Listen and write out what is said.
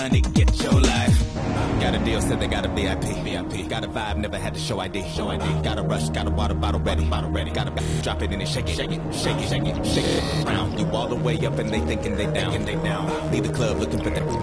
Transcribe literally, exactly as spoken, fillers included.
money, get your life. Got a deal, said they got a V I P. V I P. Got a vibe, never had to show I D. Show I D. Got a rush, got a water bottle ready. Bottle ready. Got a drop it in and shake it, shake it, shake it, shake it, shake it. Round you all the way up and they thinking they down, and they down. Leave the club looking for that.